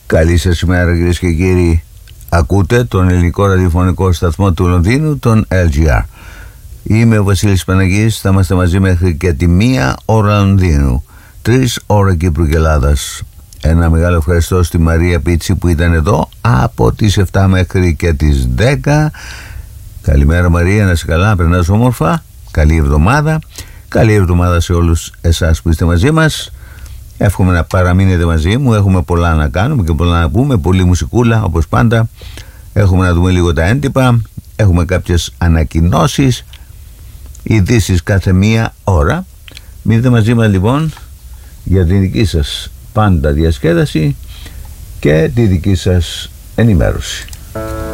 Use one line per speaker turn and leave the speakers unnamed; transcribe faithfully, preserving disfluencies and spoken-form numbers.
Καλή σας ημέρα, κυρίες και κύριοι. Ακούτε τον ελληνικό ραδιοφωνικό σταθμό του Λονδίνου, τον ελ τζι αρ. Είμαι ο Βασίλης Παναγής. Θα είμαστε μαζί μέχρι και τη μία ώρα Λονδίνου, τρεις ώρα Κύπρου και Ελλάδας. Ένα μεγάλο ευχαριστώ στη Μαρία Πίτσι που ήταν εδώ από τις επτά μέχρι και τις δέκα. Καλημέρα Μαρία, να είσαι καλά, να περνάς όμορφα. Καλή εβδομάδα. Καλή εβδομάδα σε όλους εσάς που είστε μαζί μας. Εύχομαι να παραμείνετε μαζί μου. Έχουμε πολλά να κάνουμε και πολλά να πούμε. Πολύ μουσικούλα όπως πάντα. Έχουμε να δούμε λίγο τα έντυπα. Έχουμε κάποιες ανακοινώσεις, ειδήσεις κάθε μία ώρα. Μείνετε μαζί μας λοιπόν για την δική σας πάντα διασκέδαση και τη δική σας ενημέρωση.